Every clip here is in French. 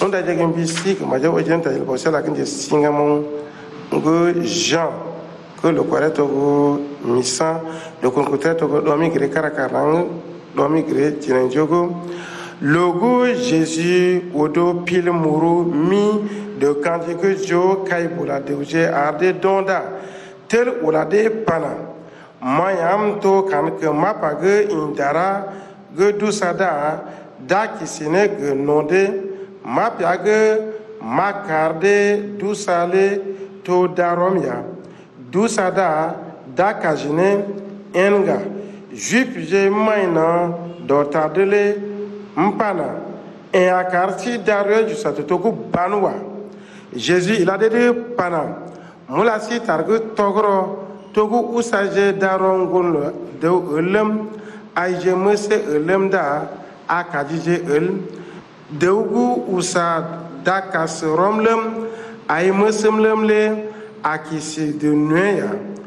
on a déjà investi que majo agent il bosse la que singamon ngo Jean que le correct au misa le concret au domi gré caracarang domi gré tinenjogo logo Jésus odo pile muru mi de cantique jo kaibula de arde donda tel olade pana mayam to kan ke mapage indara ge dusada da kisine ge nonde mapiage makarde dusale to daromya dusada da kajine enga jupje maina dotadele mpana et à quartier d'arrêt du Satotoko Banwa. Jésus, il a dit pana. Moulasi targu togro togu usaje darongon de ulem aije mese ulem da akadije ul deugu usa dakas romlem ay mesemlem le akisi de nuya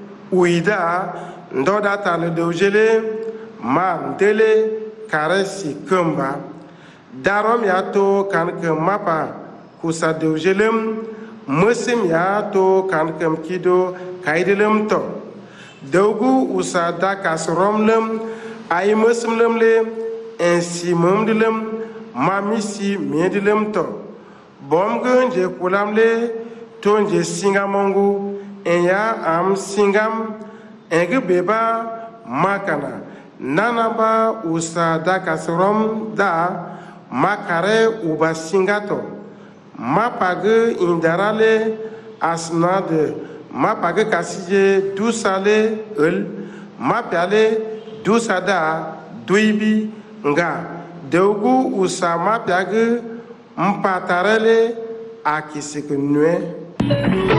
uida ndoda tale deujele ma dele karesi kumba darom yato kanke mapa kusa deujelem musim yato kankem kido kaidelem to deugu usa dakas romlem ay musimlem le ainsi mumdilem mamisi medilem to bomge je kulamle tonje singamongu enya am singam enge beba makana nanaba usa dakasrom da makare uba singato mapage indarale asnade mapage kasije dusale ul mapiale dusada duibi nga deugu usa mapiage mpatarele akisikunwe